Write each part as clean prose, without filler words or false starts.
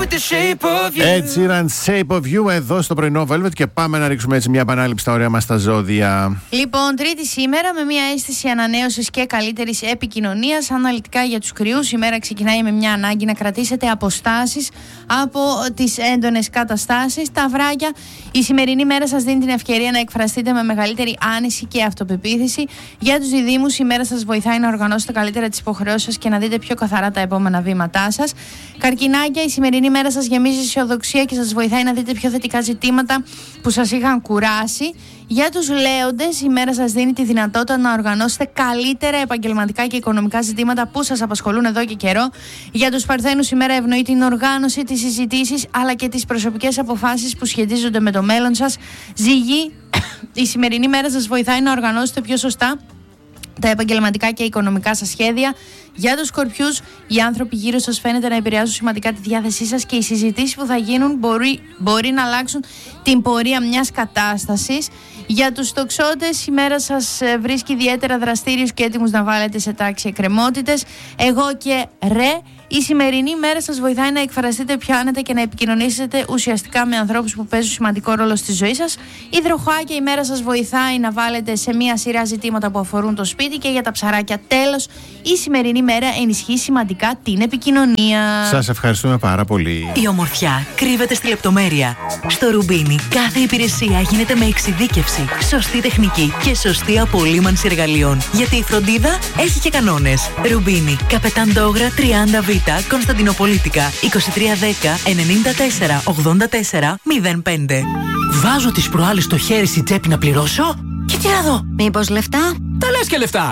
with the shape of you. Ed Sheeran, Shape of You, εδώ στο πρωινό Velvet, και πάμε να ρίξουμε έτσι μια επανάληψη στα ωραία μας τα ζώδια. Λοιπόν, Τρίτη σήμερα με μια αίσθηση ανανέωσης και καλύτερης επικοινωνίας. Αναλυτικά για τους Κρυούς, η μέρα ξεκινάει με μια ανάγκη να κρατήσετε αποστάσεις από τις έντονες καταστάσεις. Ταυράκια, η σημερινή μέρα σας δίνει την ευκαιρία να εκφραστείτε με μεγαλύτερη άνεση και αυτοπεποίθηση. Για τους Διδύμους, η μέρα σας βοηθάει να οργανώσετε καλύτερα τις υποχρεώσεις σας και να δείτε πιο καθαρά τα επόμενα βήματά σας. Καρκινάκια, η σημερινή μέρα σας γεμίζει αισιοδοξία και σας βοηθάει να δείτε πιο θετικά ζητήματα που σας είχαν κουράσει. Για τους Λέοντες, η μέρα σας δίνει τη δυνατότητα να οργανώσετε καλύτερα επαγγελματικά και οικονομικά ζητήματα που σας απασχολούν εδώ και καιρό. Για τους Παρθένους, η μέρα ευνοεί την οργάνωση, τις συζητήσεις αλλά και τις προσωπικές αποφάσεις που σχετίζονται με το μέλλον σας. Ζυγή, η σημερινή μέρα σας βοηθάει να οργανώσετε πιο σωστά τα επαγγελματικά και οικονομικά σας σχέδια. Για τους Σκορπιούς, οι άνθρωποι γύρω σας φαίνεται να επηρεάζουν σημαντικά τη διάθεσή σας και οι συζητήσεις που θα γίνουν μπορεί να αλλάξουν την πορεία μιας κατάστασης. Για τους Τοξότες, η μέρα σας βρίσκει ιδιαίτερα δραστήριους και έτοιμους να βάλετε σε τάξη εκκρεμότητες. Εγώ και Ρε, η σημερινή μέρα σας βοηθάει να εκφραστείτε πιο άνετα και να επικοινωνήσετε ουσιαστικά με ανθρώπους που παίζουν σημαντικό ρόλο στη ζωή σας. Υδροχάκια, η μέρα σας βοηθάει να βάλετε σε μια σειρά ζητήματα που αφορούν το σπίτι. Και για τα Ψαράκια, τέλος, η σημερινή μέρα ενισχύει σημαντικά την επικοινωνία. Σας ευχαριστούμε πάρα πολύ. Η ομορφιά κρύβεται στη λεπτομέρεια. Στο Ρουμπίνι κάθε υπηρεσία γίνεται με εξειδίκευση, σωστή τεχνική και σωστή απολύμανση εργαλείων. Γιατί η φροντίδα έχει και κανόνες. Ρουμπίνι, Καπετάν Ντόγρα 30Β, Κωνσταντινοπολίτικα, 2310 94 84 05. Βάζω τις προάλλες στο χέρι στη τσέπη να πληρώσω και τι να δω. Μήπως λεφτά? Τα λες και λεφτά.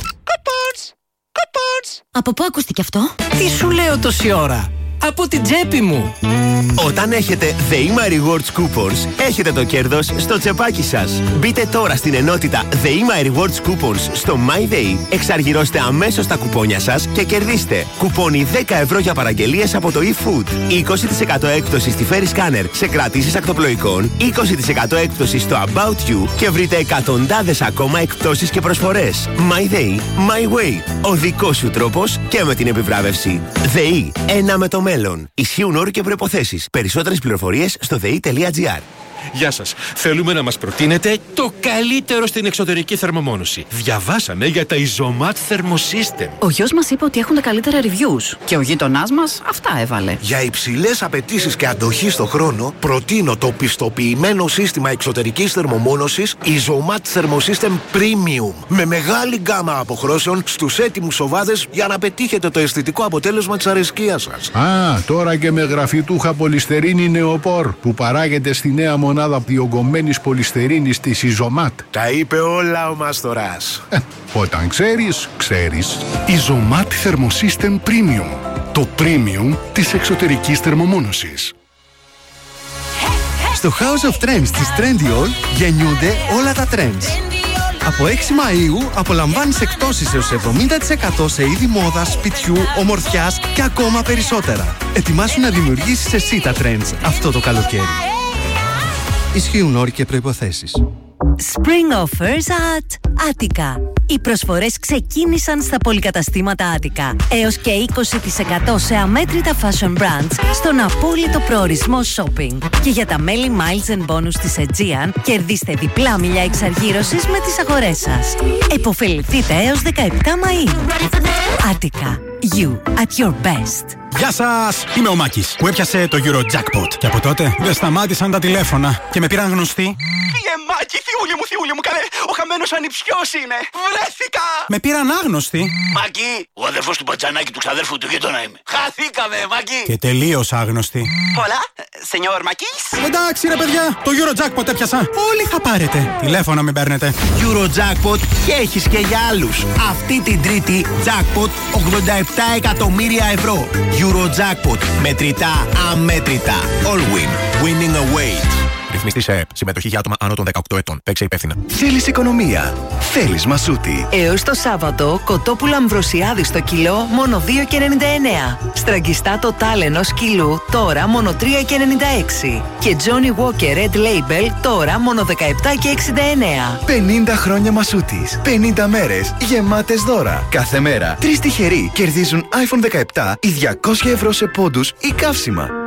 Από πού ακούστηκε αυτό? Τι σου λέω τόση ώρα? Από την τσέπη μου. Όταν έχετε ΔΕΗΜΑ Rewards Coupons, έχετε το κέρδος στο τσεπάκι σας. Μπείτε τώρα στην ενότητα ΔΕΗΜΑ Rewards Coupons στο MyDay, εξαργυρώστε αμέσως τα κουπόνια σας και κερδίστε κουπόνι 10 ευρώ για παραγγελίες από το eFood, 20% έκπτωση στη Ferry Scanner σε κρατήσεις ακτοπλοϊκών, 20% έκπτωση στο About You και βρείτε εκατοντάδες ακόμα εκπτώσεις και προσφορές. MyDay, My Way. Ο δικός σου τρόπος και με την επιβράβευση. ΔΕΗ, ένα με το μέλλον. Ισχύουν όροι και προϋποθέσεις. Περισσότερες πληροφορίες στο dei.gr. Γεια σας. Θέλουμε να μας προτείνετε το καλύτερο στην εξωτερική θερμομόνωση. Διαβάσαμε για τα Isomat Thermosystem. Ο γιος μας είπε ότι έχουν τα καλύτερα reviews και ο γείτονάς μας αυτά έβαλε. Για υψηλές απαιτήσεις και αντοχή στο χρόνο, προτείνω το πιστοποιημένο σύστημα εξωτερικής θερμομόνωσης Isomat Thermosystem Premium. Με μεγάλη γκάμα αποχρώσεων στους έτοιμους οβάδες για να πετύχετε το αισθητικό αποτέλεσμα της αρεσκίας σας. Α, τώρα και με γραφιτούχα πολυστερίνη νεοπόρ που παράγεται στη νέα μονάδα διογκωμένης πολυστερίνης της Isomat. Τα είπε όλα ο Μάστορας. Όταν ξέρεις, ξέρεις. Isomat Thermosystem Premium. Το premium της εξωτερικής θερμομόνωσης. Στο House of Trends της Trendyol γεννιούνται όλα τα trends. Από 6 Μαΐου απολαμβάνεις εκπτώσεις έως 70% σε είδη μόδας, σπιτιού, ομορφιάς και ακόμα περισσότερα. Ετοιμάσου να δημιουργήσεις εσύ τα trends αυτό το καλοκαίρι. Ισχύουν όροι και προϋποθέσεις. Spring Offers at Attica. Οι προσφορές ξεκίνησαν στα πολυκαταστήματα Attica. Έως και 20% σε αμέτρητα fashion brands στον απόλυτο προορισμό shopping. Και για τα μέλη Miles and Bonus της Aegean, κερδίστε διπλά μίλια εξαργύρωσης με τις αγορές σας. Εποφεληθείτε έως 17 Μαΐου. Attica. You at your best. Γεια σας! Είμαι ο Μάκης που έπιασε το Eurojackpot. Και από τότε δεν σταμάτησαν τα τηλέφωνα και με πήραν γνωστοί. Μάκη, θιούλη μου, καλέ! Ο χαμένος ανιψιός είμαι! Βρέθηκα! Με πήραν άγνωστοι. Μάκη, ο αδερφός του Πατζανάκη του ξαδέρφου του γείτονα είμαι. Χαθήκαμε, Μάκη! Και τελείως άγνωστοι. Hola, señor Μάκης. Εντάξει ρε παιδιά, το Eurojackpot έπιασα. Όλοι θα πάρετε. Τηλέφωνο μην παίρνετε. Eurojackpot και έχεις και για άλλους. Αυτή την Τρίτη, jackpot 87 εκατομμύρια ευρώ. Eurojackpot. Μετρητά, αμέτρητα. All win. Winning away. Ρυθμιστής ΕΕΠ. Συμμετοχή για άτομα άνω των 18 ετών. Παίξε υπεύθυνα. Θέλεις οικονομία. Θέλεις Μασούτη. Έως το Σάββατο, κοτόπουλα Αμβροσιάδη στο κιλό μόνο 2,99. Στραγγιστά το τάλενος κιλού τώρα μόνο 3,96. Και Johnny Walker Red Label τώρα μόνο 17,69. 50 χρόνια Μασούτης. 50 μέρες γεμάτες δώρα. Κάθε μέρα 3 τυχεροί κερδίζουν iPhone 17 ή 200 ευρώ σε πόντους ή καύσιμα.